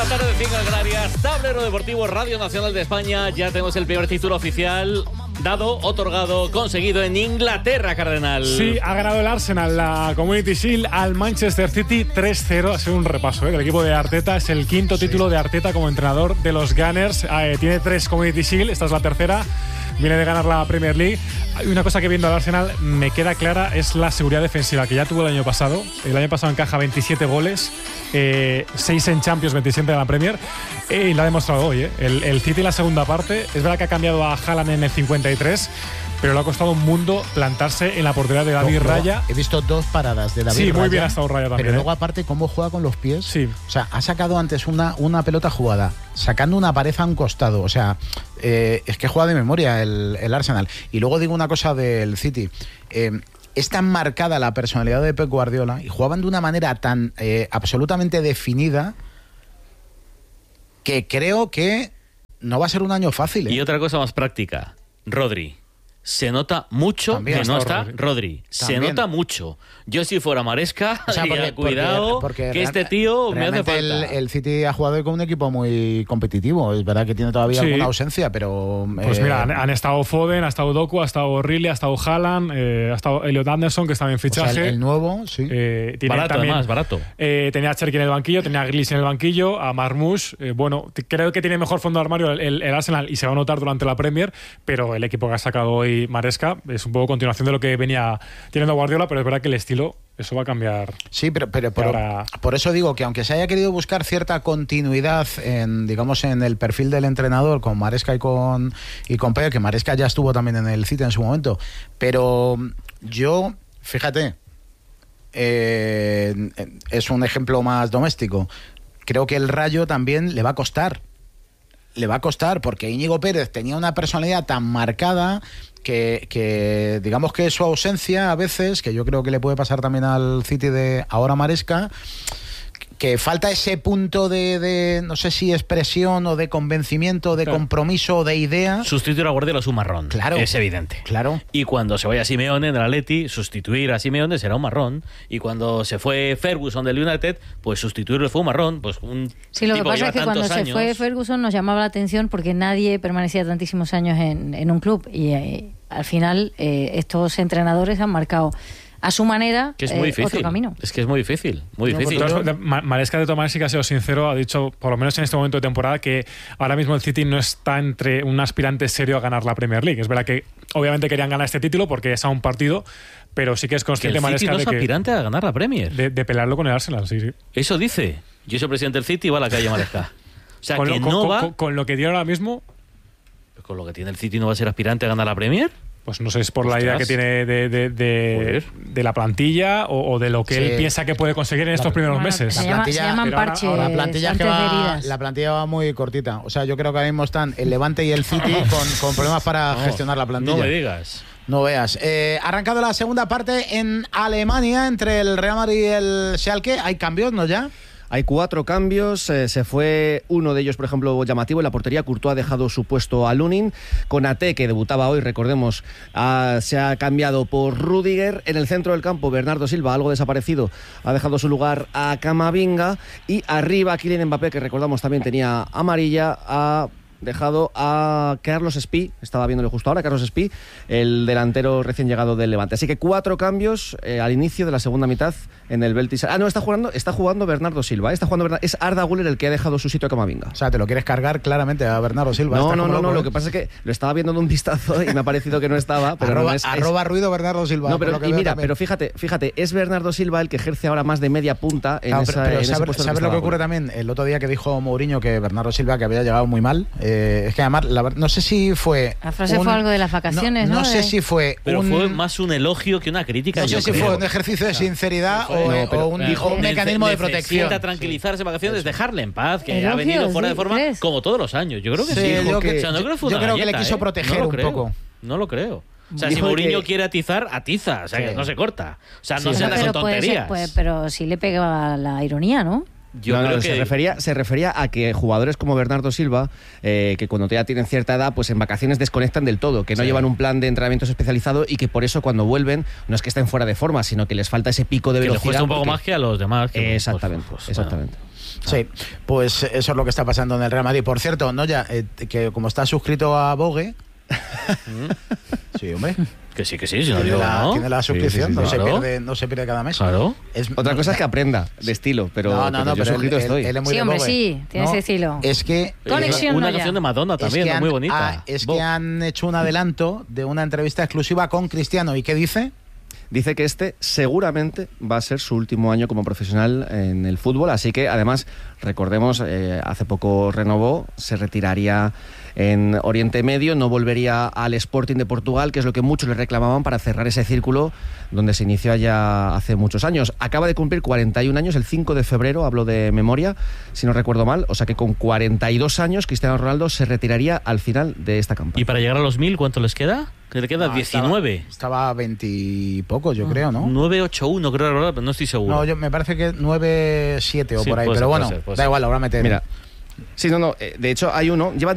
La tarde de 5 en Canarias, Tablero Deportivo Radio Nacional de España. Ya tenemos el primer título oficial dado, otorgado, conseguido en Inglaterra, Cardenal. Sí, ha ganado el Arsenal la Community Shield al Manchester City 3-0. Ha sido un repaso, ¿eh? El equipo de Arteta es el quinto título de Arteta como entrenador de los Gunners. Tiene 3 Community Shield, esta es la tercera. Viene de ganar la Premier League. Hay una cosa que viendo al Arsenal me queda clara, es la seguridad defensiva que ya tuvo el año pasado. El año pasado encaja 27 goles, 6 en Champions, 27 en la Premier. Y lo ha demostrado hoy, ¿eh? El City en la segunda parte, es verdad que ha cambiado a Haaland en el 53, pero le ha costado un mundo plantarse en la portería de David Raya. He visto 2 paradas de David Raya. Sí, muy bien ha estado Raya también. Pero luego, aparte, cómo juega con los pies. Sí. O sea, ha sacado antes una pelota jugada, sacando una pared a un costado. O sea, es que juega de memoria el Arsenal. Y luego digo una cosa del City. Es tan marcada la personalidad de Pep Guardiola y jugaban de una manera tan absolutamente definida que creo que no va a ser un año fácil, ¿eh? Y otra cosa más práctica, Rodri. Se nota mucho también que no está Rodri. Se nota mucho. Yo si fuera Maresca, o sea, diría, cuidado, porque que este tío me hace falta. El City ha jugado con un equipo muy competitivo. Es verdad que tiene todavía alguna ausencia, pero... Pues mira, han estado Foden, ha estado Doku, ha estado Riley, ha estado Haaland, ha estado Elliot Anderson, que está en fichaje. O sea, el nuevo, sí. Tiene barato, también, además, barato. Tenía a Cherki en el banquillo, tenía a Grealish en el banquillo, a Marmoush. Bueno, creo que tiene mejor fondo de armario el Arsenal y se va a notar durante la Premier, pero el equipo que ha sacado hoy Maresca es un poco continuación de lo que venía teniendo Guardiola, pero es verdad que el estilo, eso va a cambiar. Sí, pero por eso digo que aunque se haya querido buscar cierta continuidad en el perfil del entrenador con Maresca y con Pep, que Maresca ya estuvo también en el City en su momento, pero yo, fíjate, es un ejemplo más doméstico. Creo que el Rayo también le va a costar. Le va a costar porque Íñigo Pérez tenía una personalidad tan marcada que digamos que su ausencia a veces, que yo creo que le puede pasar también al City de ahora Maresca, que falta ese punto de no sé si expresión o de convencimiento, de compromiso o de idea. Sustituir a Guardiola es un marrón, claro, es evidente. Claro. Y cuando se vaya Simeone en el Atleti, sustituir a Simeone será un marrón. Y cuando se fue Ferguson del United, pues sustituirlo fue un marrón. Pues sí, lo que pasa es que cuando se fue Ferguson nos llamaba la atención porque nadie permanecía tantísimos años en un club. Y al final estos entrenadores han marcado a su manera, que es muy difícil. Otro camino. Es que es muy difícil, muy difícil. Maresca, de todas maneras, sí que ha sido sincero, ha dicho, por lo menos en este momento de temporada, que ahora mismo el City no está entre un aspirante serio a ganar la Premier League. Es verdad que obviamente querían ganar este título porque es a un partido, pero sí que es consciente que el Maresca City no de es aspirante a ganar la Premier. De pelearlo con el Arsenal, sí. Eso dice. Yo soy presidente del City y va a la calle Maresca. O sea, con lo que tiene ahora mismo... ¿Con lo que tiene el City no va a ser aspirante a ganar la Premier? Pues no sé, es por la idea que tiene de la plantilla o de lo que él piensa que puede conseguir en estos primeros meses. Se llaman parches. La plantilla va muy cortita. O sea, yo creo que ahora mismo están el Levante y el City con problemas para gestionar la plantilla. No me digas. No veas. Arrancado la segunda parte en Alemania entre el Real Madrid y el Schalke. ¿Hay cambios, no ya? Hay 4 cambios, se fue uno de ellos, por ejemplo, llamativo. En la portería, Courtois ha dejado su puesto a Lunin. Konaté, que debutaba hoy, recordemos, se ha cambiado por Rüdiger. En el centro del campo, Bernardo Silva, algo desaparecido, ha dejado su lugar a Camavinga. Y arriba, Kylian Mbappé, que recordamos también tenía amarilla, ha dejado a Carlos Espí, estaba viéndolo justo ahora, Carlos Espí, el delantero recién llegado del Levante. Así que 4 cambios al inicio de la segunda mitad en el Betis. No, está jugando Bernardo Silva. Es Arda Güler el que ha dejado su sitio a Camavinga. O sea, te lo quieres cargar claramente a Bernardo Silva. No, lo que pasa es que lo estaba viendo de un vistazo y me ha parecido que no estaba. Pero arroba ruido Bernardo Silva. No, pero fíjate, es Bernardo Silva el que ejerce ahora más de media punta en ¿sabes lo que ocurre también? El otro día que dijo Mourinho que Bernardo Silva que había llegado muy mal, es que además, no sé si fue... La frase fue algo de las vacaciones, ¿no? No sé si fue... Pero fue más un elogio que una crítica. No sé si fue un ejercicio de sinceridad o un mecanismo de protección. Necesita tranquilizarse en vacaciones, dejarle en paz, que ha venido fuera de forma como todos los años. Yo creo que sí. Yo creo que le quiso proteger un poco. No lo creo. O sea, si Mourinho quiere atizar, atiza. O sea, que no se corta. O sea, no se anda con tonterías. Pero sí le pega la ironía, ¿no? Yo creo que se refería a que jugadores como Bernardo Silva, que cuando ya tienen cierta edad, pues en vacaciones desconectan del todo, que no llevan un plan de entrenamientos especializado y que por eso cuando vuelven no es que estén fuera de forma, sino que les falta ese pico de velocidad. Que les cuesta un poco más que a los demás. Exactamente. Sí, pues eso es lo que está pasando en el Real Madrid. Por cierto, Noya, que como está suscrito a Vogue... Sí, hombre. Que sí, si no digo no. Tiene la suscripción, sí, no se pierde cada mes. Claro. Otra cosa es que aprenda de estilo, pero yo suscrito estoy. Él es muy sí, hombre, sí, tiene ese estilo. Es que... Una canción de Madonna también, muy bonita. Es que han hecho un adelanto de una entrevista exclusiva con Cristiano. ¿Y qué dice? Dice que este seguramente va a ser su último año como profesional en el fútbol, así que además, recordemos, hace poco renovó, se retiraría en Oriente Medio, no volvería al Sporting de Portugal, que es lo que muchos le reclamaban para cerrar ese círculo donde se inició ya hace muchos años. Acaba de cumplir 41 años, el 5 de febrero, hablo de memoria, si no recuerdo mal, o sea que con 42 años Cristiano Ronaldo se retiraría al final de esta campaña. ¿Y para llegar a los 1000 cuánto les queda? ¿Le queda 19? Estaba 20 y poco, yo creo, ¿no? 981, creo, pero no estoy seguro. No, me parece que 97 o por ahí, pero bueno, da igual, ahora meter. Mira, sí, de hecho hay uno, lleva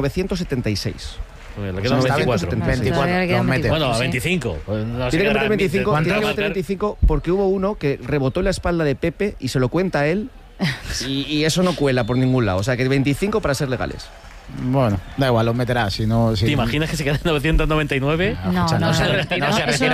976. Le quedan 24. 24. Bueno, a 25. Tiene que meter 25, tiene que meter 25 porque hubo uno que rebotó en la espalda de Pepe y se lo cuenta a él y eso no cuela por ningún lado. O sea que 25 para ser legales. Bueno, da igual, los meterás. Si ¿Te imaginas que se queda en 999? No se retira.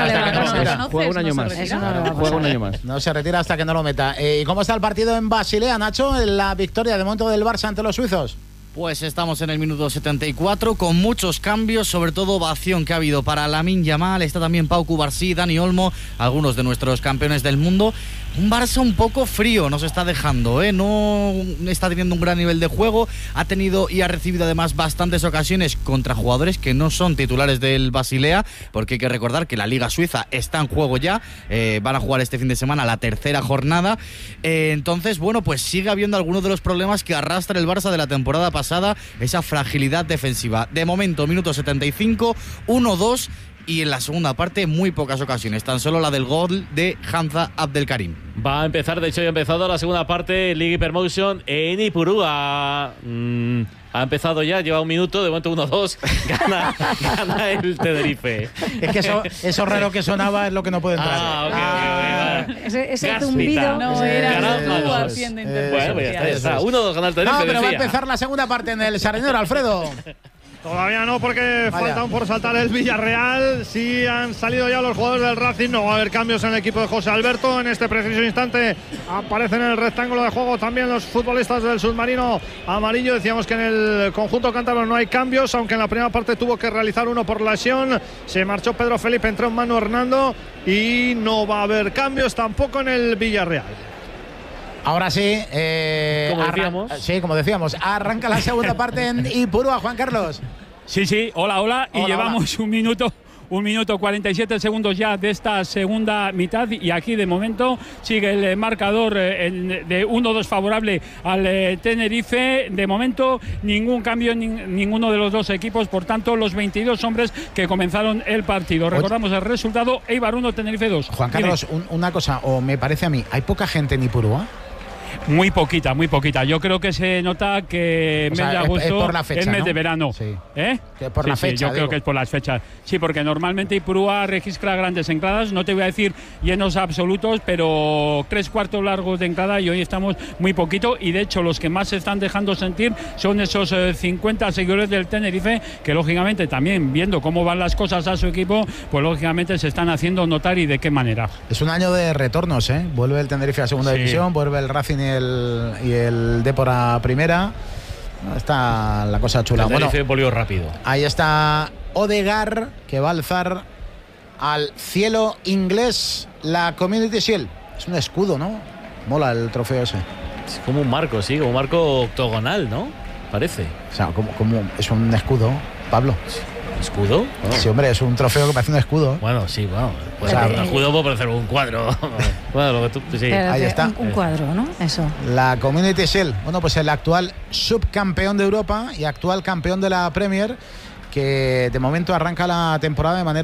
Juega un año más. Juega un año más. No se retira hasta que no lo meta. ¿Y cómo está el partido en Basilea, Nacho? La victoria de momento del Barça ante los suizos. Pues estamos en el minuto 74 con muchos cambios, sobre todo ovación que ha habido para Lamine Yamal, está también Pau Cubarsí, Dani Olmo, algunos de nuestros campeones del mundo. Un Barça un poco frío nos está dejando, no está teniendo un gran nivel de juego, ha tenido y ha recibido además bastantes ocasiones contra jugadores que no son titulares del Basilea, porque hay que recordar que la Liga Suiza está en juego ya, van a jugar este fin de semana la tercera jornada, entonces bueno, pues sigue habiendo algunos de los problemas que arrastra el Barça de la temporada pasada, esa fragilidad defensiva. De momento, minuto 75, 1-2, y en la segunda parte muy pocas ocasiones, tan solo la del gol de Hamza Abdelkarim. Va a empezar, de hecho ya ha empezado la segunda parte, Liga Hypermotion en Ipurúa. Ha empezado ya, lleva un minuto, de momento 1-2, gana el Tenerife. Es que eso raro que sonaba es lo que no puede entrar. Ese zumbido no era bueno, ya está. 1-2 gana el Tenerife. No, pero va a empezar la segunda parte en el Sardinero, Alfredo. Todavía no, porque faltan por saltar el Villarreal. Sí han salido ya los jugadores del Racing. No va a haber cambios en el equipo de José Alberto. En este preciso instante aparecen en el rectángulo de juego también los futbolistas del submarino amarillo. Decíamos que en el conjunto cántabro no hay cambios, aunque en la primera parte tuvo que realizar uno por lesión. Se marchó Pedro Felipe, entró Manu Hernando y no va a haber cambios tampoco en el Villarreal. Ahora sí, como decíamos, arranca la segunda parte en Ipurúa, Juan Carlos. Sí, hola. Y llevamos un minuto 47 segundos ya de esta segunda mitad y aquí de momento sigue el marcador de 1-2 favorable al Tenerife. De momento ningún cambio en ninguno de los dos equipos, por tanto los 22 hombres que comenzaron el partido. Recordamos el resultado: Eibar 1, Tenerife 2. Juan Carlos, una cosa, o me parece a mí, ¿hay poca gente en Ipurúa? Muy poquita. Yo creo que se nota que mes de agosto es mes de verano. Sí. Que por la fecha. Yo creo que es por las fechas. Sí, porque normalmente Ipurúa registra grandes entradas. No te voy a decir llenos absolutos, pero 3/4 largos de entrada y hoy estamos muy poquito. Y de hecho, los que más se están dejando sentir son esos 50 seguidores del Tenerife, que lógicamente también, viendo cómo van las cosas a su equipo, pues lógicamente se están haciendo notar y de qué manera. Es un año de retornos, Vuelve el Tenerife a segunda división, vuelve el Racing y el Depor a primera. Está la cosa chula. El Tenerife volvió rápido. Ahí está Odegaard, que va a alzar al cielo inglés la Community Shield. Es un escudo, ¿no? Mola el trofeo ese. Es como un marco, como un marco octogonal, ¿no? Parece. O sea, como es un escudo, Pablo. ¿Escudo? Oh. Sí, hombre, es un trofeo que parece un escudo. Bueno, sí, Pues un escudo puede parecer un cuadro. Bueno, lo que tú... Sí. Ahí está. Un cuadro, ¿no? Eso. La Community Shield. Bueno, pues el actual subcampeón de Europa y actual campeón de la Premier, que de momento arranca la temporada de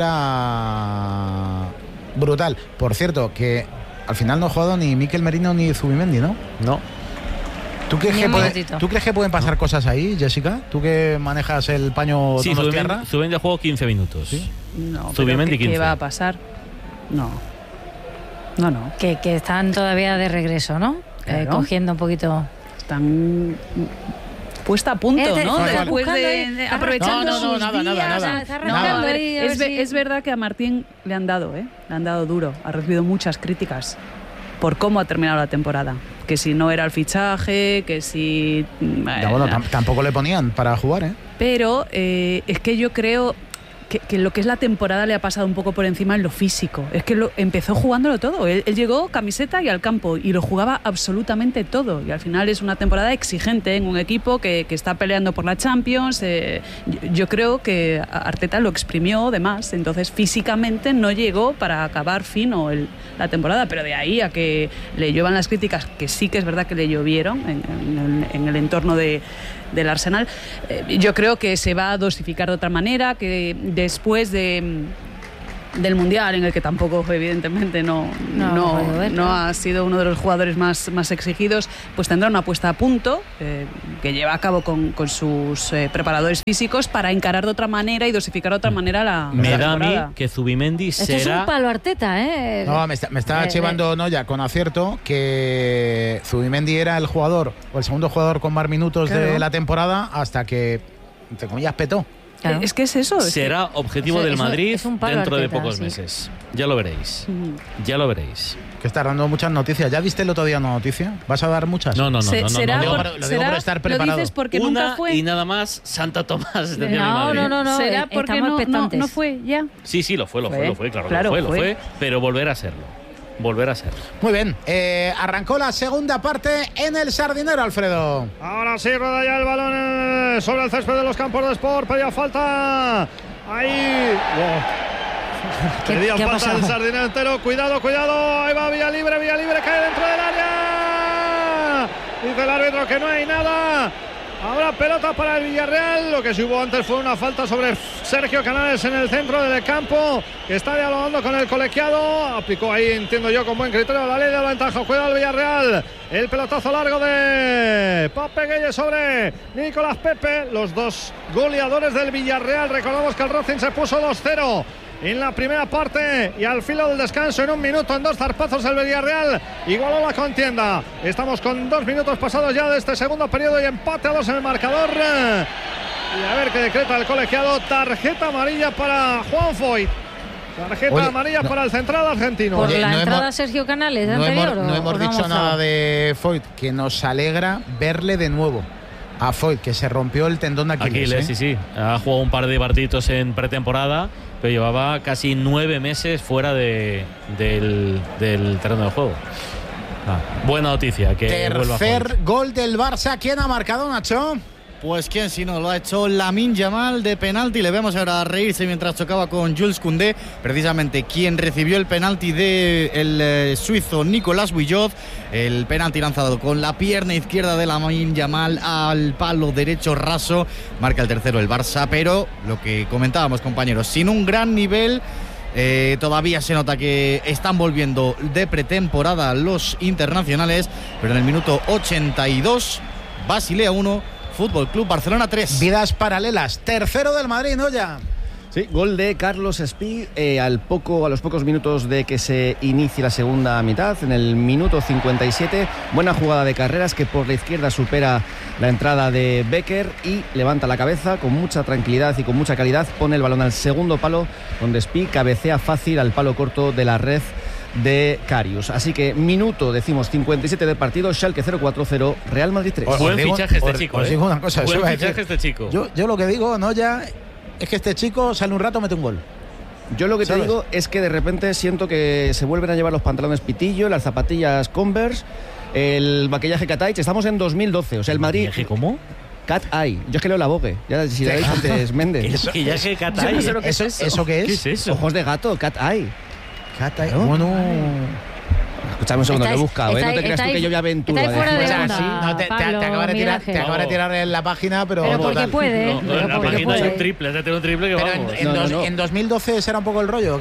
manera brutal. Por cierto, que al final no ha jugado ni Mikel Merino ni Zubimendi, ¿no? No. ¿Tú crees que pueden pasar cosas ahí, Jessica? ¿Tú que manejas el paño tierra? Zubimendi ha jugado 15 minutos. ¿Sí? No, Zubimendi 15. ¿Qué va a pasar? No. Que están todavía de regreso, ¿no? Claro. Cogiendo un poquito... están puesta a punto, ¿no? Después de aprovechando sus nada. Es verdad que a Martín le han dado duro, ha recibido muchas críticas por cómo ha terminado la temporada, que si no era el fichaje, que si tampoco le ponían para jugar, pero es que yo creo que lo que es la temporada le ha pasado un poco por encima en lo físico. Es que empezó jugándolo todo. Él llegó camiseta y al campo y lo jugaba absolutamente todo. Y al final es una temporada exigente en un equipo que está peleando por la Champions. Yo creo que Arteta lo exprimió de más. Entonces físicamente no llegó para acabar fino la temporada. Pero de ahí a que le lluevan las críticas, que sí que es verdad que le llovieron en el entorno del Arsenal, yo creo que se va a dosificar de otra manera, que después del Mundial, en el que tampoco evidentemente no ha sido uno de los jugadores más exigidos, pues tendrá una puesta a punto que lleva a cabo con sus preparadores físicos para encarar de otra manera y dosificar de otra manera la Me da temporada. a mí que Zubimendi será... Esto es un palo Arteta, No, me está chivando Noya con acierto que Zubimendi era el jugador o el segundo jugador con más minutos de la temporada hasta que, entre comillas, petó. Claro. Es que es eso. Será objetivo del Madrid dentro de pocos meses. Ya lo veréis. Ya lo veréis. Que está dando muchas noticias. ¿Ya viste el otro día una noticia? ¿Vas a dar muchas? No. Lo digo por estar preparado. Lo dices porque una nunca fue. Y nada más Santa Tomás de Madrid. No. ¿Será porque no fue ya? Sí, lo fue, claro, lo fue. Pero volver a serlo. Muy bien, arrancó la segunda parte en el Sardinero, Alfredo. Ahora sí, rueda ya el balón sobre el césped de los campos de Sport. Pedía falta ahí. Pedía falta el Sardinero entero. Cuidado. Ahí va vía libre, cae dentro del área. Dice el árbitro que no hay nada. Ahora pelota para el Villarreal. Lo que sí hubo antes fue una falta sobre Sergio Canales en el centro del campo, que está dialogando con el colegiado. Aplicó ahí, entiendo yo, con buen criterio la ley de la ventaja. Cuidado el Villarreal. El pelotazo largo de Pape Gueye sobre Nicolás Pepe. Los dos goleadores del Villarreal. Recordamos que el Racing se puso 2-0 en la primera parte y al filo del descanso, en un minuto, en 2 zarpazos, el Villarreal igualó la contienda. Estamos con 2 minutos pasados ya de este segundo periodo y empate a 2 en el marcador. Y a ver qué decreta el colegiado. Tarjeta amarilla para Juan Foyt. Tarjeta amarilla para el central argentino. Por la entrada Sergio Canales anterior. No hemos dicho nada de Foyt, que nos alegra verle de nuevo. A Foyt, que se rompió el tendón de Aquiles. Sí. Ha jugado un par de partiditos en pretemporada, pero llevaba casi 9 meses fuera del terreno de juego. Buena noticia. Que tercer gol del Barça. ¿Quién ha marcado, Nacho? Pues quién si no, lo ha hecho Lamine Yamal de penalti. Le vemos ahora reírse mientras chocaba con Jules Koundé, precisamente quien recibió el penalti del suizo Nicolás Buyot. El penalti lanzado con la pierna izquierda de Lamine Yamal al palo derecho raso. Marca el tercero el Barça, pero lo que comentábamos, compañeros, sin un gran nivel. Todavía se nota que están volviendo de pretemporada los internacionales, pero en el minuto 82, Basilea 1, Fútbol Club Barcelona 3. Vidas paralelas. Tercero del Madrid, ¿no? Ya. Sí, gol de Carlos Espí a los pocos minutos de que se inicie la segunda mitad, en el minuto 57. Buena jugada de Carreras, que por la izquierda supera la entrada de Becker y levanta la cabeza con mucha tranquilidad y con mucha calidad. Pone el balón al segundo palo, donde Espí cabecea fácil al palo corto de la red de Karius. Así que minuto, decimos, 57 del partido. Schalke 0-4-0, Real Madrid 3. Buen fichaje este chico. Os digo una cosa. Buen fichaje este chico. Yo lo que digo, no ya, es que este chico sale un rato, mete un gol. Yo lo que te digo es que de repente siento que se vuelven a llevar los pantalones pitillo, las zapatillas Converse, el maquillaje Cat Eye. Estamos en 2012, o sea, el Madrid... ¿Maquillaje cómo? Cat Eye. Yo es que leo la Vogue. Ya si la veis antes, Méndez. Maquillaje Cat Eye. No sé lo que es eso. ¿Eso qué es? ¿Qué es eso? Ojos de gato, Cat Eye. Cat Eye. Bueno... Escuchame un segundo, lo he buscado, no te creas tú que yo voy a aventura. Está fuera de onda, no, te acaba de tirar en la página, pero porque puede. La página es un triple, que vamos. En 2012 será un poco el rollo, ¿o qué?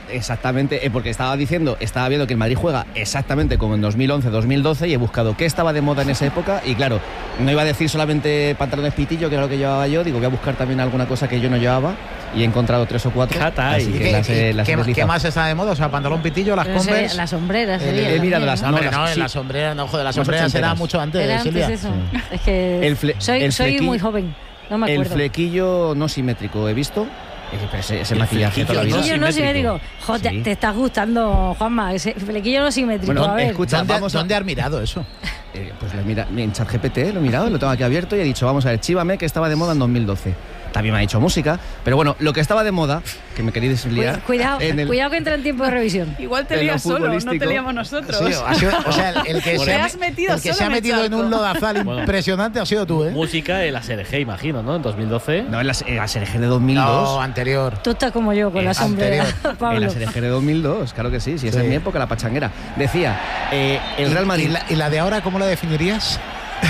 Exactamente, porque estaba viendo que el Madrid juega exactamente como en 2011-2012 y he buscado qué estaba de moda en esa época y claro, no iba a decir solamente pantalones pitillo, que era lo que llevaba yo, digo, voy a buscar también alguna cosa que yo no llevaba y he encontrado 3 o 4. Así que ¿Qué más está de moda? O sea, pantalón pitillo, las Converse. Las sombreras. He mirado las sombreras. No, las sombreras, no, joder, las sombreras era mucho antes. Era Silvia. antes eso. Es que soy muy joven, no me acuerdo. El flequillo no simétrico he visto. Pero ese maquillaje toda la vida. El flequillo no simétrico. Joder, sí. Te está gustando, Juanma. Ese flequillo no simétrico. Bueno, a ver. Escucha, ¿dónde has mirado eso? Pues en ChatGPT lo he mirado, lo tengo aquí abierto y he dicho, vamos a ver, Chívame, que estaba de moda en 2012. También me ha dicho música, pero bueno, lo que estaba de moda, que me queréis liar... Cuidado que entra en tiempo de revisión. Igual te lías solo, no te liamos nosotros. Sí, o sea, el que se ha metido en un lodazal impresionante ha sido tú, ¿eh? Música en la SRG, imagino, ¿no? En 2012. No, en la SRG de 2002. No, anterior. Tú estás como yo, con la sombrera, Pablo. En la SRG de 2002, claro que sí, esa es mi época, la pachanguera. Decía, el Real Madrid... ¿Y la de ahora cómo la definirías?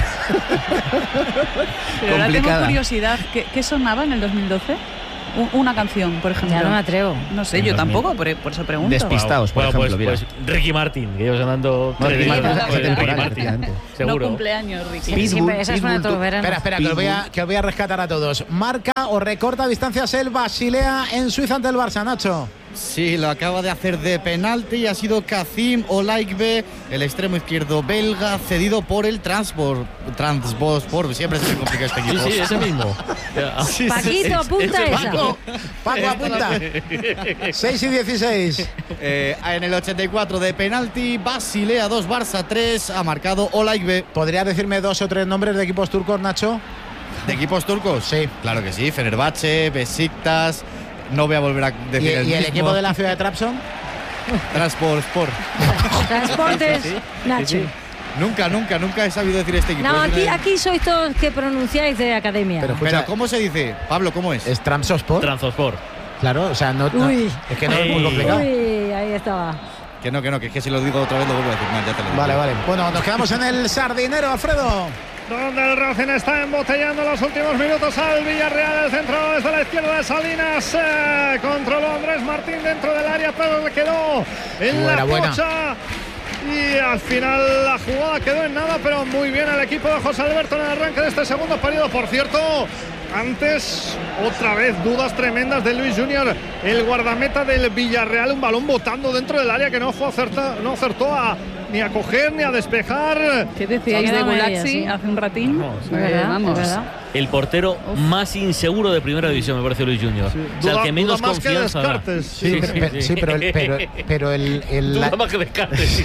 Pero ahora tengo curiosidad, ¿qué sonaba en el 2012? Una canción, por ejemplo. Ya no me atrevo. No sé, yo tampoco, por eso pregunto. Despistados, por ejemplo. Pues Ricky Martin, que llevo sonando... Ricky Martin, seguro. No cumpleaños, Ricky. Esa suena todos los veranos. Espera, que os voy a rescatar a todos. Marca o recorta distancias el Basilea en Suiza ante el Barça, Nacho. Sí, lo acaba de hacer de penalti y ha sido Kazim Olaigbe, el extremo izquierdo belga, cedido por el Transbospor. Siempre se me complica este equipo. Sí, ese mismo. Paquito, apunta esa. Paco, apunta. 6 y 16. En el 84 de penalti, Basilea 2, Barça 3, ha marcado Olaigbe. ¿Podrías decirme 2 o 3 nombres de equipos turcos, Nacho? ¿De equipos turcos? Sí. Claro que sí, Fenerbahce, Besiktas. No voy a volver a decir ¿Y el equipo de la ciudad de Trabzon? Transport. Transportes, Nacho. Sí. Nunca he sabido decir este equipo. No, aquí sois todos que pronunciáis de academia. Pero ¿cómo se dice? Pablo, ¿cómo es? Es Trabzonspor. Claro, o sea, no, es que no es muy complicado. Uy, ahí estaba. Que es que si lo digo otra vez lo vuelvo a decir mal, ya te lo digo. Vale. Bueno, nos quedamos en el Sardinero, Alfredo. Donde el Racing está embotellando los últimos minutos al Villarreal. El centro desde la izquierda de Salinas. Controló Andrés Martín dentro del área, pero le quedó en la pocha. Y al final la jugada quedó en nada, pero muy bien el equipo de José Alberto en el arranque de este segundo periodo. Por cierto, antes, otra vez, dudas tremendas de Luis Junior, el guardameta del Villarreal, un balón botando dentro del área que no acertó ni a coger ni a despejar. ¿Qué decíais de Gulazzi hace un ratín? Vamos. El portero más inseguro de primera división, me parece, Luis Junior. Sí. O sea, el que menos confianza da. Sí, pero el duda más que Descartes.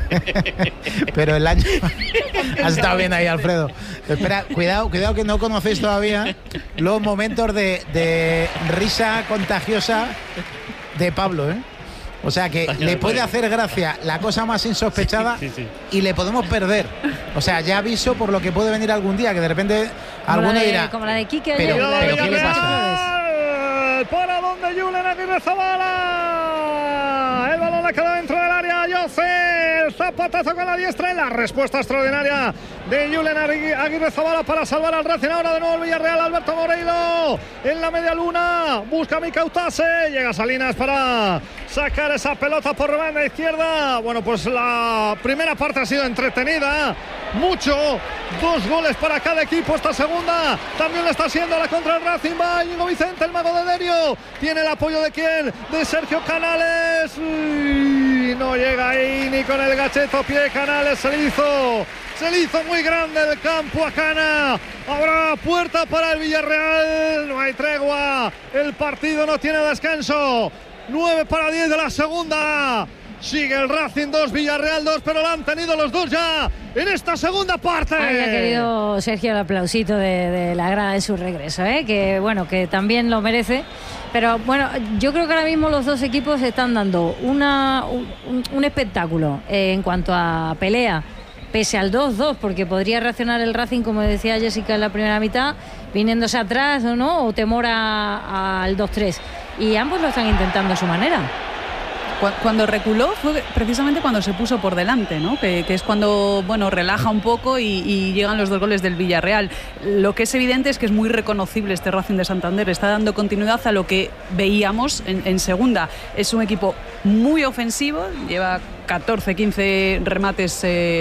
Pero el año... Has estado bien ahí, Alfredo. Espera, cuidado que no conocéis todavía los momentos de risa contagiosa de Pablo, ¿eh? O sea que le puede hacer gracia la cosa más insospechada y le podemos perder. O sea, ya aviso por lo que puede venir algún día, que de repente alguno dirá... Como la de Quique pero ¿qué le pasa? ¿Para dónde Julen Aguirrezabala? El balón le queda dentro del área. Jose, el zapatazo con la diestra y la respuesta extraordinaria de Julen Aguirrezabala para salvar al Racing. Ahora de nuevo el Villarreal. Alberto Moreiro en la media luna. Busca a Micautase. Llega Salinas para sacar esa pelota por banda izquierda. Bueno, pues la primera parte ha sido entretenida. Mucho. 2 goles para cada equipo. Esta segunda también lo está haciendo la contra el Racing. Va Íñigo Vicente, el mago de Derio. Tiene el apoyo de quién? De Sergio Canales. Uy, no llega ahí ni con el gacheto pie. Canales se le hizo muy grande el campo a Cana. Habrá puerta para el Villarreal. No hay tregua. El partido no tiene descanso. 9:10 de la segunda. Sigue el Racing 2, Villarreal 2, pero lo han tenido los dos ya en esta segunda parte. Había querido Sergio el aplausito de la grada de su regreso, que bueno, que también lo merece. Pero bueno, yo creo que ahora mismo los dos equipos están dando un espectáculo en cuanto a pelea, pese al 2-2, porque podría reaccionar el Racing, como decía Jessica en la primera mitad, viniéndose atrás o temor al 2-3. Y ambos lo están intentando a su manera. Cuando reculó fue precisamente cuando se puso por delante, ¿no? Que es cuando, bueno, relaja un poco y llegan los 2 goles del Villarreal. Lo que es evidente es que es muy reconocible este Racing de Santander. Está dando continuidad a lo que veíamos en segunda. Es un equipo muy ofensivo, lleva 14, 15 remates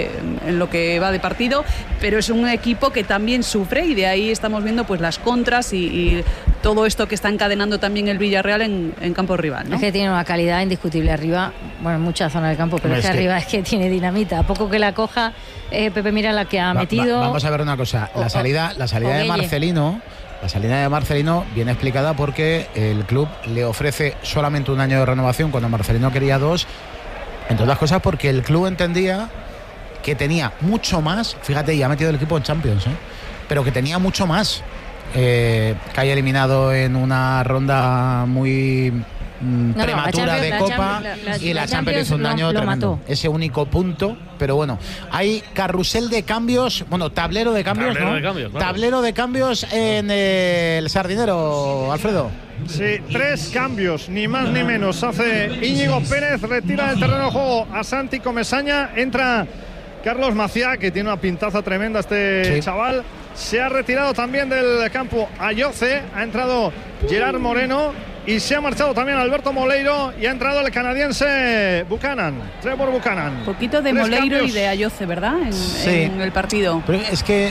en lo que va de partido, pero es un equipo que también sufre y de ahí estamos viendo pues las contras y todo esto que está encadenando también el Villarreal en campo rival, ¿no? Es que tiene una calidad indiscutible arriba, bueno, en mucha zona del campo, pero es que arriba es que tiene dinamita. A poco que la coja, Pepe, mira la que ha metido. Vamos a ver una cosa, la salida de Marcelino. La salida de Marcelino viene explicada porque el club le ofrece solamente 1 año de renovación cuando Marcelino quería 2. Entre otras cosas porque el club entendía que tenía mucho más, fíjate, y ha metido el equipo en Champions, pero que tenía mucho más. Que haya eliminado en una ronda muy prematura de Copa y la Champions hizo un daño tremendo. Ese único punto, pero bueno, hay carrusel de cambios, bueno, tablero de cambios, tablero ¿no? De cambios, claro. Tablero de cambios en el Sardinero, Alfredo. Sí, 3 cambios, ni más ni menos. Hace Íñigo Pérez, retira del terreno de juego a Santi Comesaña, entra Carlos Maciá, que tiene una pintaza tremenda chaval. Se ha retirado también del campo Ayoce, ha entrado Gerard Moreno y se ha marchado también Alberto Moleiro y ha entrado el canadiense Trevor Buchanan. Un poquito de Moleiro y de Ayoce, ¿verdad? En el partido. Pero es que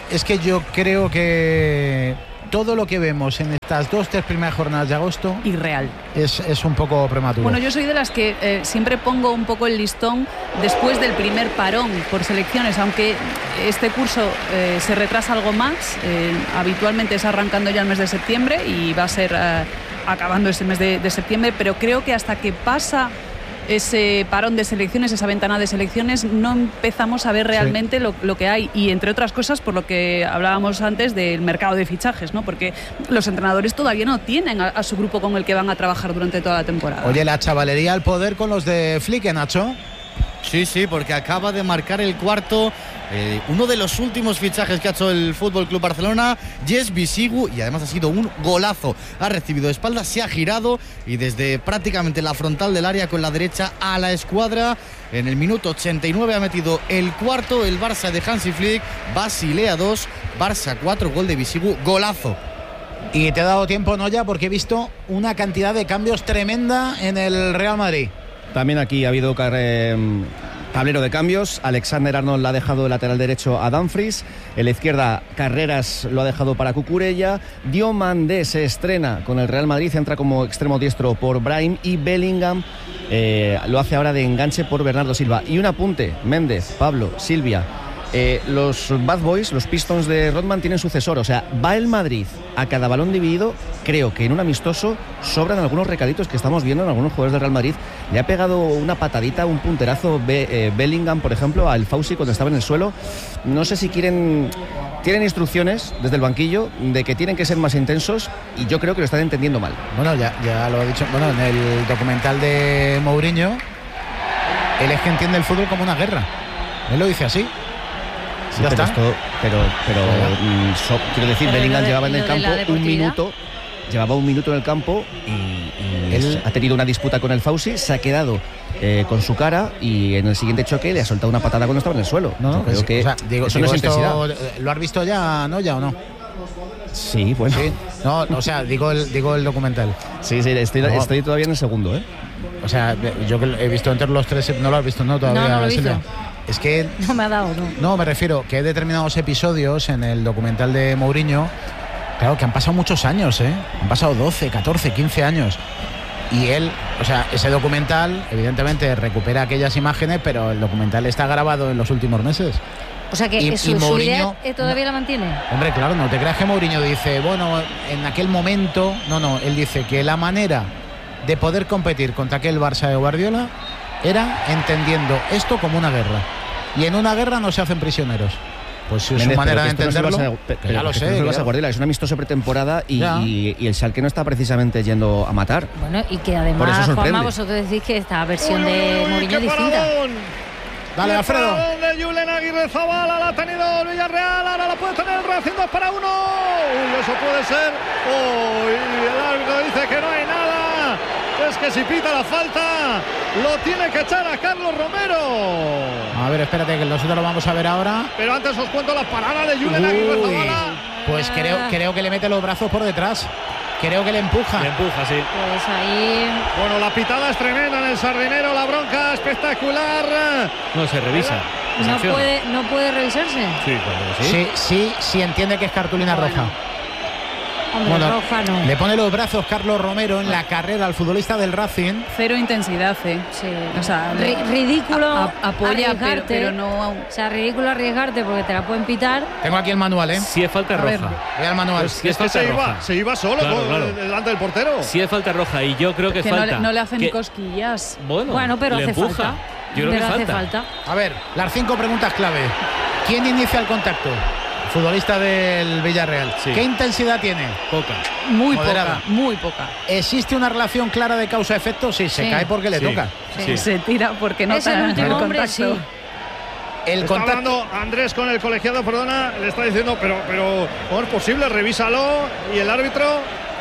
yo creo que todo lo que vemos en estas 2-3 primeras jornadas de agosto irreal. Es un poco prematuro. Bueno, yo soy de las que siempre pongo un poco el listón después del primer parón por selecciones, aunque este curso se retrasa algo más. Habitualmente es arrancando ya el mes de septiembre y va a ser acabando ese mes de septiembre, pero creo que hasta que pasa ese parón de selecciones, esa ventana de selecciones, no empezamos a ver realmente lo que hay, y entre otras cosas por lo que hablábamos antes del mercado de fichajes, ¿no? Porque los entrenadores todavía no tienen a su grupo con el que van a trabajar durante toda la temporada. Oye, la chavalería al poder con los de Flick, Nacho. Sí, porque acaba de marcar el cuarto, uno de los últimos fichajes que ha hecho el Fútbol Club Barcelona, Jess Bisigu, y además ha sido un golazo. Ha recibido de espaldas, se ha girado y desde prácticamente la frontal del área con la derecha a la escuadra. En el minuto 89 ha metido el cuarto el Barça de Hansi Flick. Basilea 2, Barça 4, gol de Bisigu, golazo. Y te ha dado tiempo, ¿no? Ya, porque he visto una cantidad de cambios tremenda en el Real Madrid. También aquí ha habido tablero de cambios. Alexander Arnold la ha dejado de lateral derecho a Dumfries. En la izquierda, Carreras lo ha dejado para Cucurella. Diomandé se estrena con el Real Madrid, entra como extremo diestro por Brahim, y Bellingham lo hace ahora de enganche por Bernardo Silva. Y un apunte, Méndez, Pablo, Silvia. Los Bad Boys, los Pistons de Rodman, tienen sucesor. O sea, va el Madrid a cada balón dividido. Creo que en un amistoso sobran algunos recaditos que estamos viendo en algunos jugadores del Real Madrid. Le ha pegado una patadita, un punterazo Bellingham, por ejemplo, al Fauci cuando estaba en el suelo. No sé si tienen instrucciones desde el banquillo de que tienen que ser más intensos, y yo creo que lo están entendiendo mal. Bueno, ya lo he dicho. Bueno, en el documental de Mourinho, él es que entiende el fútbol como una guerra. Él lo dice así. Sí, ya está. Quiero decir, Bellingham llevaba en el campo un minuto. Llevaba un minuto en el campo y él ha tenido una disputa con el Fauci, se ha quedado con su cara, y en el siguiente choque le ha soltado una patada cuando estaba en el suelo. No, creo que eso no es intensidad. ¿Lo has visto ya, no? ¿Ya o no? Sí, bueno. Sí. No, o sea, digo el documental. Sí, estoy todavía en el segundo, O sea, yo que he visto entre los 3, ¿no lo has visto? No, todavía. No lo he visto. Es que no me ha dado, no, me refiero que hay determinados episodios en el documental de Mourinho, claro, que han pasado muchos años, han pasado 12, 14, 15 años, y él, o sea, ese documental evidentemente recupera aquellas imágenes, pero el documental está grabado en los últimos meses. O sea que su Mourinho idea todavía la mantiene. Hombre, claro, no te creas que Mourinho dice, bueno, en aquel momento, no, él dice que la manera de poder competir contra aquel Barça de Guardiola era entendiendo esto como una guerra. Y en una guerra no se hacen prisioneros. Pues es su manera de entenderlo. Ya lo sé. Guardiola es un amistoso pretemporada y el Schalke no está precisamente yendo a matar. Bueno, y que además, Juanma, vosotros decís que esta versión de Mourinho es distinta. Dale, Alfredo. De Julen Aguirre Zabala, la ha tenido el Villarreal, ahora la puede tener el Racing 2-1. Uy, eso puede ser. Uy, el árbitro dice que no hay nada. Es que si pita la falta, lo tiene que echar a Carlos Romero. A ver, espérate, que nosotros lo vamos a ver ahora. Pero antes os cuento la parada de Julen Aguirre Zabala. Pues creo que le mete los brazos por detrás. Creo que le empuja. Le empuja, sí. Pues ahí. Bueno, la pitada es tremenda en el Sardinero, la bronca espectacular. No se revisa. No puede revisarse. Sí, claro que sí. Sí, entiende que es cartulina roja. Hombre, roja no. Le pone los brazos Carlos Romero en la carrera al futbolista del Racing. Cero intensidad, Sí. O sea, ridículo apoya, arriesgarte, pero no. O sea, ridículo arriesgarte porque te la pueden pitar. Tengo aquí el manual, ¿eh? Si es falta roja. Voy al manual. Si es falta roja. Se iba solo delante del portero. Si es falta roja y yo creo que falta. No le hacen ni cosquillas. Bueno, pero le hace empuja. falta. Yo creo que hace falta. A ver, las 5 preguntas clave. ¿Quién inicia el contacto? Futbolista del Villarreal. Sí. ¿Qué intensidad tiene? Poca. Muy Moderada. poca, muy poca. ¿Existe una relación clara de causa-efecto? Sí, se cae porque le toca. Sí. Se tira porque no es el último el hombre, contacto. sí. Está hablando Andrés con el colegiado, perdona, le está diciendo, pero ¿cómo es posible? Revísalo. Y el árbitro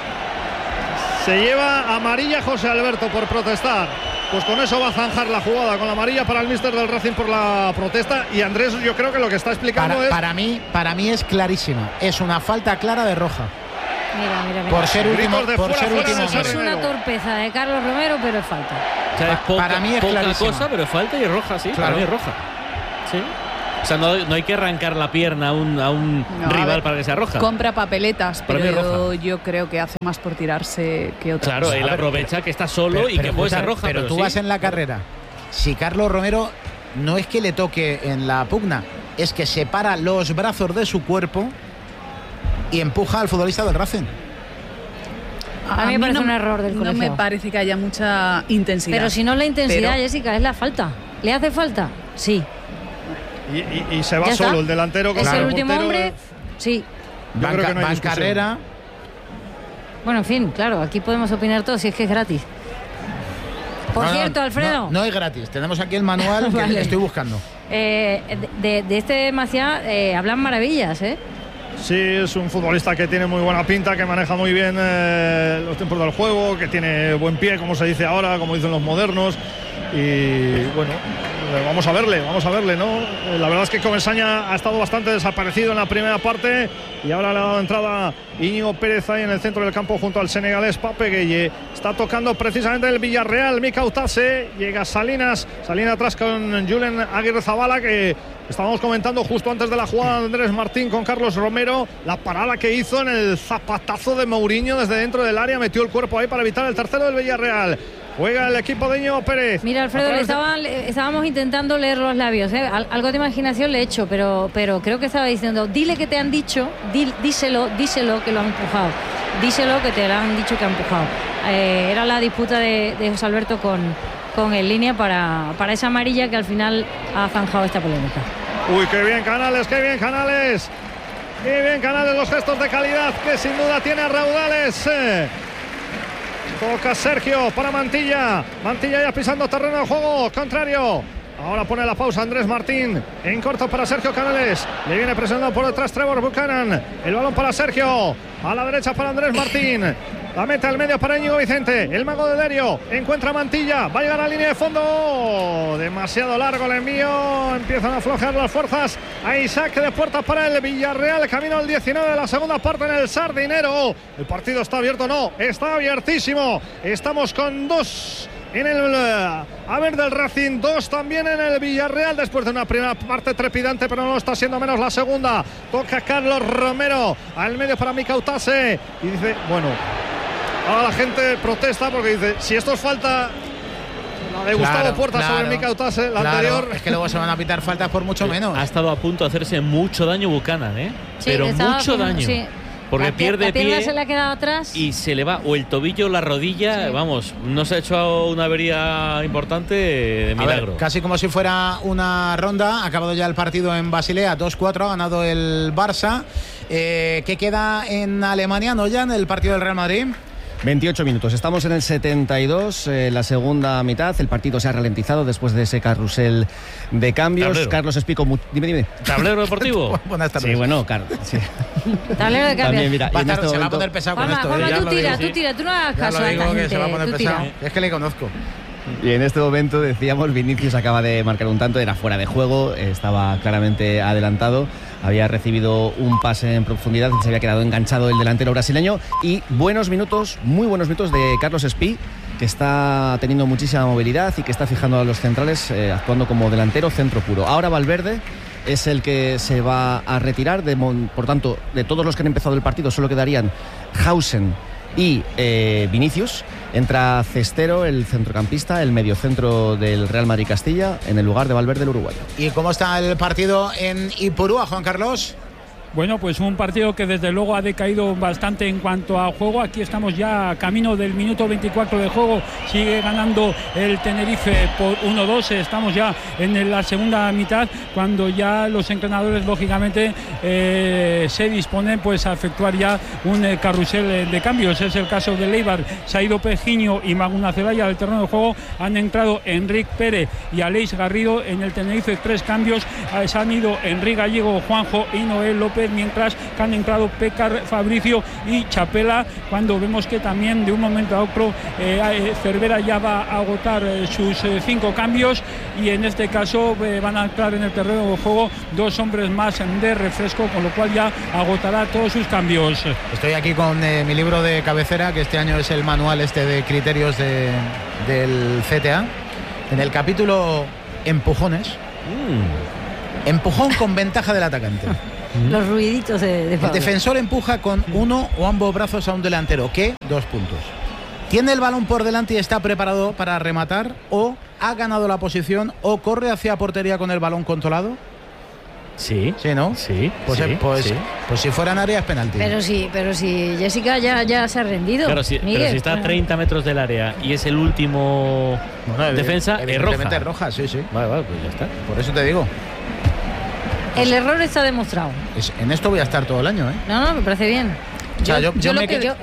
se lleva amarilla José Alberto por protestar. Pues con eso va a zanjar la jugada, con la amarilla para el míster del Racing por la protesta. Y Andrés, yo creo que lo que está explicando para mí es clarísima. Es una falta clara de roja. Mira. Por ser último. Es una torpeza de Carlos Romero, pero es falta. O sea, es para mí es poca clarísima. cosa, pero falta y es roja, sí. Claro. Para mí es roja. Sí. O sea, no hay que arrancar la pierna a un rival para que sea roja. Compra papeletas, Para mí es pero roja. yo creo que hace más por tirarse que otra Claro, cosa. él aprovecha que está solo y que puede ser roja. Pero tú vas en la carrera. Si Carlos Romero no es que le toque en la pugna, es que separa los brazos de su cuerpo y empuja al futbolista del Racing. A mí me parece un error del colegio. No me parece que haya mucha intensidad. Pero si no es la intensidad, Jessica, es la falta. ¿Le hace falta? Sí. Y se va solo el delantero. Es el último hombre. Sí. Yo creo que no hay va en discusión. carrera. Bueno, en fin, claro, aquí podemos opinar todos si es que es gratis. Por cierto, Alfredo. No es gratis. Tenemos aquí el manual que Vale. estoy buscando. De este Maciá hablan maravillas, ¿eh? Sí, es un futbolista que tiene muy buena pinta, que maneja muy bien los tiempos del juego, que tiene buen pie, como se dice ahora, como dicen los modernos. Y bueno, vamos a verle, ¿no? La verdad es que Comesaña ha estado bastante desaparecido en la primera parte y ahora le ha dado entrada Íñigo Pérez ahí en el centro del campo junto al senegalés Pape Gueye. Está tocando precisamente el Villarreal, Mika Utase, llega Salinas atrás con Julen Aguirre Zabala, que estábamos comentando justo antes de la jugada de Andrés Martín con Carlos Romero, la parada que hizo en el zapatazo de Mourinho desde dentro del área, metió el cuerpo ahí para evitar el tercero del Villarreal. Juega el equipo de Íñigo Pérez. Mira, Alfredo, estábamos intentando leer los labios, ¿eh? Algo de imaginación le he hecho, pero creo que estaba diciendo, dile que te han dicho, díselo que lo han empujado, díselo que te lo han dicho que ha empujado. Era la disputa de José Alberto con el línea para esa amarilla que al final ha zanjado esta polémica. Uy, qué bien Canales, qué bien Canales. Qué bien Canales, los gestos de calidad que sin duda tiene a raudales. Toca Sergio para Mantilla. Mantilla ya pisando terreno de juego contrario. Ahora pone la pausa Andrés Martín. En corto para Sergio Canales. Le viene presionando por detrás Trevor Buchanan. El balón para Sergio. A la derecha para Andrés Martín. La mete al medio para Íñigo Vicente. El mago de Derio. Encuentra a Mantilla. Va a llegar a la línea de fondo. Demasiado largo el envío. Empiezan a aflojar las fuerzas. Hay saque de puertas para el Villarreal. Camino al 19 de la segunda parte en el Sardinero. El partido está abierto. No, está abiertísimo. Estamos con 2 en el haber del Racing, 2 también en el Villarreal, después de una primera parte trepidante, pero no está siendo menos la segunda. Toca Carlos Romero al medio para Mika Utase y dice, bueno, ahora la gente protesta porque dice, si esto es falta, la de Gustavo Puerta sobre Mika Utase, la anterior. Es que luego se van a pitar faltas por mucho menos. Ha estado a punto de hacerse mucho daño Buchanan, Sí, pero mucho daño. Sí. Porque pierde pierna pie se le ha quedado atrás y se le va o el tobillo o la rodilla, vamos, no se ha hecho una avería importante de milagro. Ver, casi como si fuera una ronda, ha acabado ya el partido en Basilea, 2-4, ha ganado el Barça. ¿Qué queda en Alemania, no ya, en el partido del Real Madrid? 28 minutos. Estamos en el 72, la segunda mitad. El partido se ha ralentizado después de ese carrusel de cambios. Tablero. Carlos Espico, dime. ¿Tablero deportivo? Buenas tardes. Sí, bueno, Carlos. Sí. Tablero de cambios. También, mira, Va a y en estar, este se va a momento- poner pesado con Juanma, esto. Juanma, ya tú lo digo. tira, tú no hagas Ya caso lo a digo esta que se va a gente, poner tú pesado. tira. Es que le conozco. Y en este momento decíamos, Vinicius acaba de marcar un tanto, era fuera de juego, estaba claramente adelantado, había recibido un pase en profundidad, se había quedado enganchado el delantero brasileño, y buenos minutos, muy buenos minutos de Carlos Espí, que está teniendo muchísima movilidad y que está fijando a los centrales, actuando como delantero centro puro. Ahora Valverde es el que se va a retirar, por tanto, de todos los que han empezado el partido solo quedarían Hausen y Vinicius. Entra Cestero, el centrocampista, el mediocentro del Real Madrid Castilla, en el lugar de Valverde, el uruguayo. ¿Y cómo está el partido en Ipurúa, Juan Carlos? Bueno, pues un partido que desde luego ha decaído bastante en cuanto a juego. Aquí estamos ya camino del minuto 24 de juego. Sigue ganando el Tenerife por 1-2. Estamos ya en la segunda mitad, cuando ya los entrenadores lógicamente se disponen pues a efectuar ya un carrusel de cambios. Es el caso de Leibar. Se ha ido Pejiño y Maguna Celaya del terreno de juego. Han entrado Enrique Pérez y Aleix Garrido. En el Tenerife 3 cambios. Se han ido Enrique Gallego, Juanjo y Noel López, mientras que han entrado Pécar, Fabricio y Chapela, cuando vemos que también de un momento a otro Cervera ya va a agotar sus 5 cambios, y en este caso van a entrar en el terreno de juego 2 hombres más de refresco, con lo cual ya agotará todos sus cambios. Estoy aquí con mi libro de cabecera, que este año es el manual de criterios del CTA. En el capítulo empujones, empujón con ventaja del atacante. Los ruiditos de Pablo. El defensor empuja con uno o ambos brazos a un delantero que, 2 puntos, tiene el balón por delante y está preparado para rematar, o ha ganado la posición, o corre hacia portería con el balón controlado. Sí. Sí, ¿no? Sí. Pues, sí, pues si fuera en área es penalti. Pero si Jessica ya se ha rendido. Claro, Miguel, pero si está a 30 metros del área y es el último defensa, es roja. Es roja, sí. Vale, pues ya está. Por eso te digo. El error está demostrado. En esto voy a estar todo el año, ¿eh? No, me parece bien. O sea, yo me quedo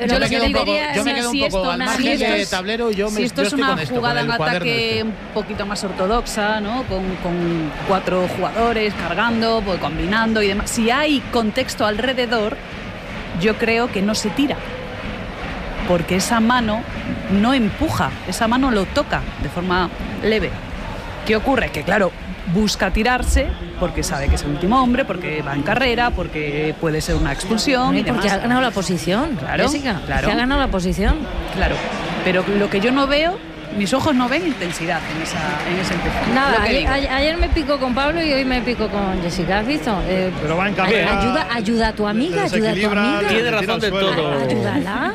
un poco al margen de tablero. Si esto es una jugada en ataque un poquito más ortodoxa, ¿no? Con 4 jugadores cargando, pues, combinando y demás. Si hay contexto alrededor, yo creo que no se tira, porque esa mano no empuja, esa mano lo toca de forma leve. ¿Qué ocurre? Que claro, busca tirarse porque sabe que es el último hombre, porque va en carrera, porque puede ser una expulsión y demás. Porque ha ganado la posición, claro, Jessica. claro. Que ha ganado la posición. Claro, pero lo que yo no veo, mis ojos no ven intensidad en ese empujón. Nada, ayer me picó con Pablo y hoy me pico con Jessica, ¿has visto? Pero va en carrera. Ayuda a tu amiga, Tiene razón de todo. Ayúdala.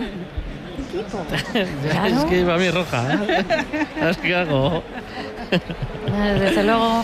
Claro. Es que para mí es roja. ¿Qué hago? Desde luego.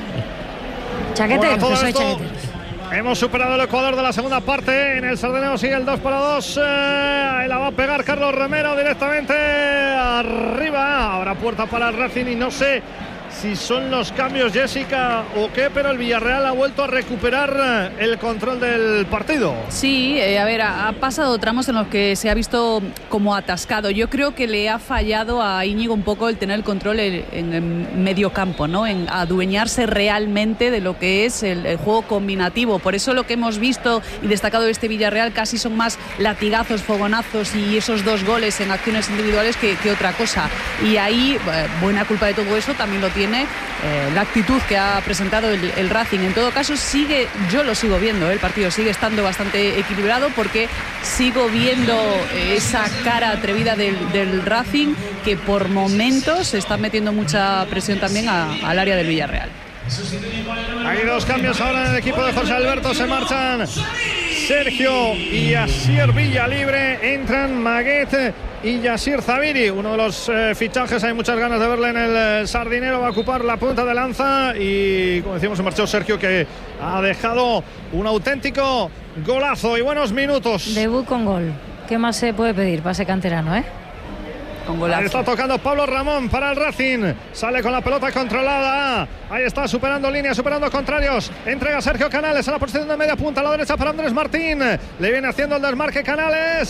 Chaquetero, Bueno, que soy esto, chaquetero. hemos superado el Ecuador de la segunda parte. En el Sardinero sigue el 2-2. Ahí la va a pegar Carlos Romero directamente arriba. Ahora puerta para el Racing y no sé si son los cambios, Jessica, o qué, pero el Villarreal ha vuelto a recuperar el control del partido. Sí, a ver, ha pasado tramos en los que se ha visto como atascado. Yo creo que le ha fallado a Íñigo un poco el tener el control en el medio campo, ¿no? En adueñarse realmente de lo que es el juego combinativo. Por eso lo que hemos visto y destacado de este Villarreal casi son más latigazos, fogonazos y esos 2 goles en acciones individuales que otra cosa. Y ahí, buena culpa de todo eso también lo tiene la actitud que ha presentado el Racing. En todo caso, yo lo sigo viendo, el partido sigue estando bastante equilibrado, porque sigo viendo esa cara atrevida del Racing, que por momentos se está metiendo mucha presión también al área del Villarreal. Hay 2 cambios ahora en el equipo de José Alberto. Se marchan Sergio y Asier Villalibre. Entran Maguet y Yasir Zabiri, uno de los fichajes. Hay muchas ganas de verle en el Sardinero. Va a ocupar la punta de lanza y, como decimos, se marchó Sergio, que ha dejado un auténtico golazo y buenos minutos. Debut con gol. ¿Qué más se puede pedir para ese canterano, Con golazo. Ahí está tocando Pablo Ramón para el Racing. Sale con la pelota controlada. Ahí está superando líneas, superando contrarios. Entrega Sergio Canales a la posición de media punta a la derecha para Andrés Martín. Le viene haciendo el desmarque Canales.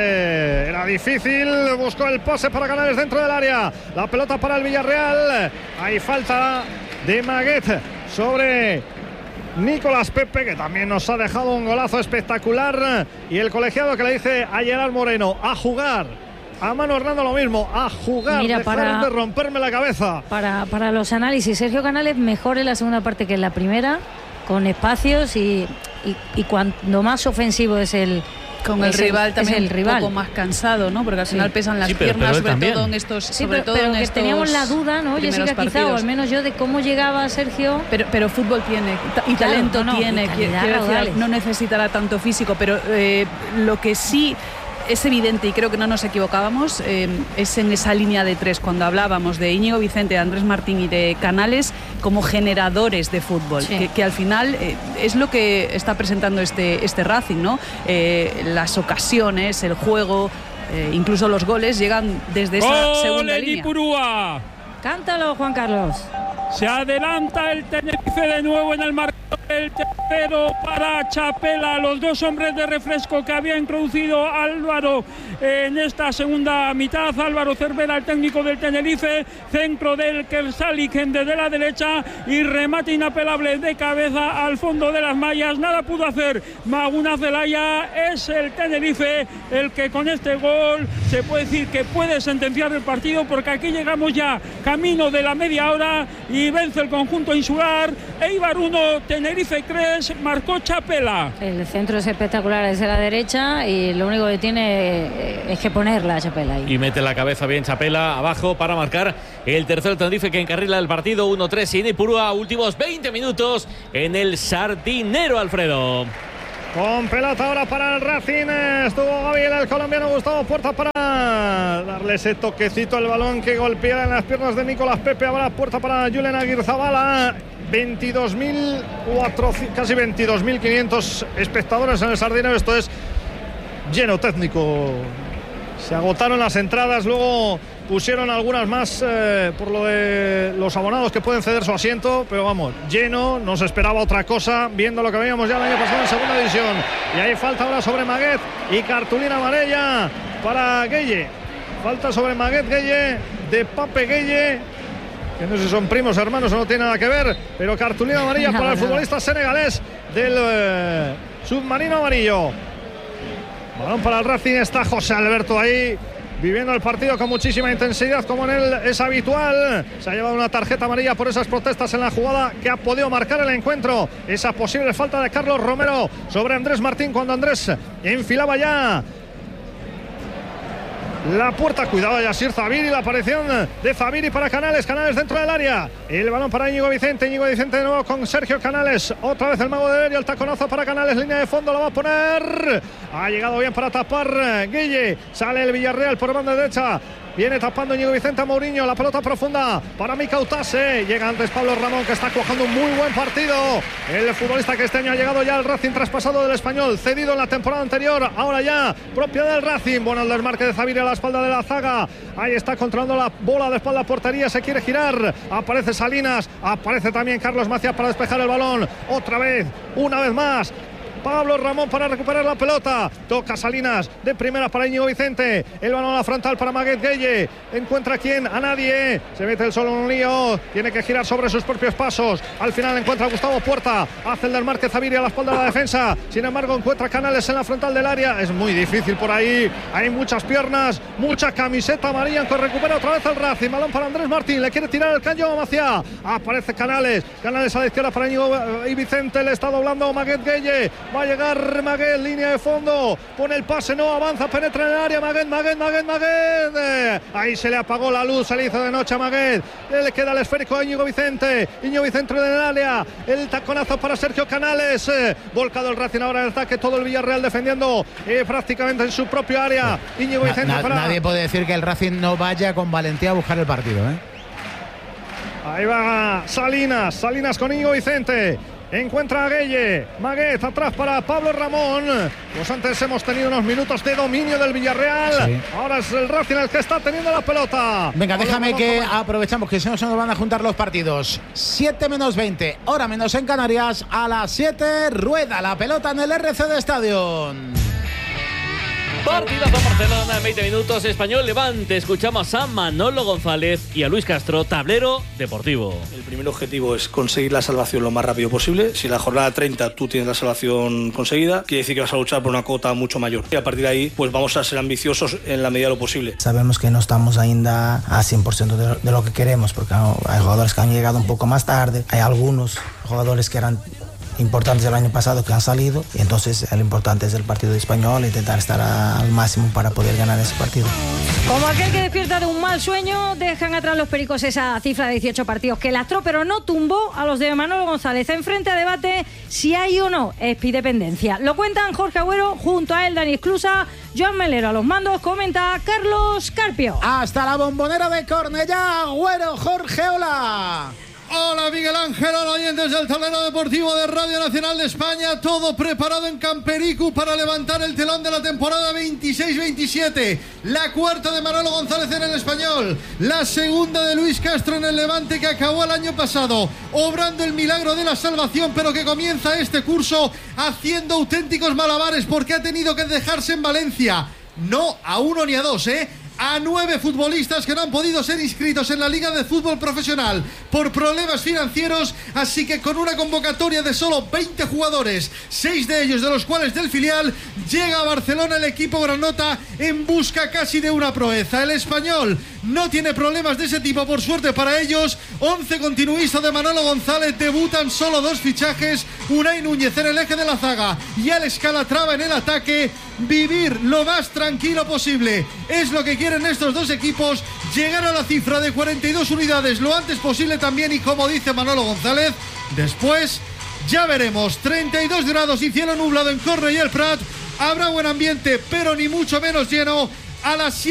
Era difícil. Buscó el pase para Canales dentro del área. La pelota para el Villarreal. Hay falta de Maguet sobre Nicolás Pepe, que también nos ha dejado un golazo espectacular. Y el colegiado que le dice a Gerard Moreno: a jugar. A Manu Hernando lo mismo, a jugar. Mira, dejar de romperme la cabeza. Para los análisis, Sergio Canales mejor en la segunda parte que en la primera, con espacios y cuando más ofensivo es el con el rival también el rival. Un poco más cansado, ¿no? Porque al final pesan las piernas, sobre todo en estos pero que teníamos la duda, ¿no? Jessica, quizá, o al menos yo, de cómo llegaba Sergio. Pero fútbol tiene y claro, talento tiene, quiero decir, no necesitará tanto físico, pero lo que sí es evidente, y creo que no nos equivocábamos, es en esa línea de tres, cuando hablábamos de Íñigo Vicente, de Andrés Martín y de Canales como generadores de fútbol, que al final es lo que está presentando este Racing, ¿no? Las ocasiones, el juego, incluso los goles llegan desde esa segunda línea. Ipurúa. Cántalo, Juan Carlos. Se adelanta el Tenerife de nuevo en el marcador. El tercero para Chapela, los dos hombres de refresco que había introducido Álvaro en esta segunda mitad. Álvaro Cervera, el técnico del Tenerife, centro del Kersalik desde la derecha y remate inapelable de cabeza al fondo de las mallas. Nada pudo hacer Maguna Zelaya. Es el Tenerife el que con este gol se puede decir que puede sentenciar el partido, porque aquí llegamos ya camino de la media hora y vence el conjunto insular. Eibar 1, Tenerife 3, marcó Chapela. El centro es espectacular desde la derecha y lo único que tiene es que ponerla a Chapela ahí. Y mete la cabeza bien Chapela abajo para marcar el tercero Tenerife, que encarrila el partido. 1-3 y Ipurúa, últimos 20 minutos en el Sardinero, Alfredo. Con pelota ahora para el Racing. Estuvo Gabriel, el colombiano Gustavo Puerta, para darle ese toquecito al balón que golpea en las piernas de Nicolás Pepe. Ahora Puerta para Julen Aguirzabala. 22.400, casi 22.500 espectadores en el Sardinero. Esto es lleno técnico. Se agotaron las entradas, luego pusieron algunas más por lo de los abonados que pueden ceder su asiento, pero vamos, lleno, no se esperaba otra cosa, viendo lo que veíamos ya el año pasado en segunda división. Y ahí falta ahora sobre Maguet y cartulina amarilla para Gueye. Falta sobre Maguet Gueye, de Pape Gueye, que no sé si son primos, hermanos, o no tiene nada que ver, pero cartulina amarilla para el futbolista senegalés del submarino amarillo. Balón para el Racing, está José Alberto ahí, viviendo el partido con muchísima intensidad, como en él es habitual. Se ha llevado una tarjeta amarilla por esas protestas en la jugada que ha podido marcar el encuentro. Esa posible falta de Carlos Romero sobre Andrés Martín, cuando Andrés enfilaba ya la puerta. Cuidado, Yasir Zaviri, la aparición de Zaviri para Canales. Canales dentro del área. El balón para Íñigo Vicente. Íñigo Vicente de nuevo con Sergio Canales. Otra vez el mago de Derio. El taconazo para Canales. Línea de fondo, lo va a poner. Ha llegado bien para tapar Guille. Sale el Villarreal por banda derecha. Viene tapando Íñigo Vicente a Mourinho. La pelota profunda para Mika Utase. Llega antes Pablo Ramón, que está cuajando un muy buen partido. El futbolista que este año ha llegado ya al Racing, traspasado del Español, cedido en la temporada anterior, ahora ya propiedad del Racing. Bueno, el desmarque de Zaviri a la espalda de la zaga. Ahí está controlando la bola de espalda a portería. Se quiere girar. Aparece Salinas. Aparece también Carlos Macías para despejar el balón. Otra vez, una vez más. Pablo Ramón para recuperar la pelota. Toca Salinas de primera para Íñigo Vicente. El balón a la frontal para Maguet Gueye. ¿Encuentra a quién? A nadie. Se mete el solo en un lío. Tiene que girar sobre sus propios pasos. Al final encuentra a Gustavo Puerta. Hace el desmarque Zaviri a la espalda de la defensa. Sin embargo, encuentra Canales en la frontal del área. Es muy difícil por ahí. Hay muchas piernas, mucha camiseta amarilla, que recupera otra vez el Racing. Balón para Andrés Martín. Le quiere tirar el caño a Maciá. Aparece Canales. Canales a la izquierda para Íñigo y Vicente. Le está doblando Maguet Gueye. Va a llegar Maguet, línea de fondo, pone el pase, no avanza, penetra en el área. Maguet. Ahí se le apagó la luz, se le hizo de noche a Maguet. Le queda el esférico a Íñigo Vicente. Íñigo Vicente en el área. El taconazo para Sergio Canales. Volcado el Racing ahora en el ataque, todo el Villarreal defendiendo prácticamente en su propio área. Íñigo Vicente para... Nadie puede decir que el Racing no vaya con valentía a buscar el partido, ¿eh? Ahí va Salinas con Íñigo Vicente. encuentra a Gueye. Maguez atrás para Pablo Ramón. Pues antes hemos tenido unos minutos de dominio del Villarreal. Sí. Ahora es el Racing el que está teniendo la pelota. Venga, déjame que aprovechamos que si no se nos van a juntar los partidos. 7 menos 20, hora menos en Canarias. A las 7 rueda la pelota en el RCD Stadium. Partidazo Barcelona en 20 minutos. Español Levante. Escuchamos a Manolo González y a Luis Castro, tablero deportivo. El primer objetivo es conseguir la salvación lo más rápido posible. Si en la jornada 30 tú tienes la salvación conseguida, quiere decir que vas a luchar por una cota mucho mayor. Y a partir de ahí, pues vamos a ser ambiciosos en la medida de lo posible. Sabemos que no estamos ainda a 100% de lo que queremos, porque hay jugadores que han llegado un poco más tarde, hay algunos jugadores que eran importantes el año pasado que han salido, y entonces lo importante es el partido de Español, intentar estar al máximo para poder ganar ese partido. Como aquel que despierta de un mal sueño, dejan atrás los pericos esa cifra de 18 partidos que lastró, pero no tumbó a los de Manolo González. Enfrente a debate si hay o no espidependencia. Lo cuentan Jorge Agüero, junto a él Dani Esclusa, Joan Melero a los mandos, comenta Carlos Carpio. Hasta la Bombonera de Cornellá, Agüero, Jorge, hola. Hola Miguel Ángel, hola oyentes del tablero deportivo de Radio Nacional de España. Todo preparado en Campericu para levantar el telón de la temporada 26-27. La cuarta de Manolo González en el Español, la segunda de Luis Castro en el Levante, que acabó el año pasado obrando el milagro de la salvación, pero que comienza este curso haciendo auténticos malabares porque ha tenido que dejarse en Valencia, no a uno ni a dos, a 9 futbolistas que no han podido ser inscritos en la Liga de Fútbol Profesional por problemas financieros, así que con una convocatoria de solo 20 jugadores, 6 de ellos de los cuales del filial, llega a Barcelona el equipo granota en busca casi de una proeza. El Español no tiene problemas de ese tipo, por suerte para ellos. 11 continuistas de Manolo González, debutan solo 2 fichajes, Unai Núñez en el eje de la zaga y Alex Calatrava en el ataque. Vivir lo más tranquilo posible es lo que quieren estos dos equipos, llegar a la cifra de 42 unidades lo antes posible también, y como dice Manolo González, después ya veremos. 32 grados y cielo nublado en Cornellà el Prat, habrá buen ambiente pero ni mucho menos lleno. A las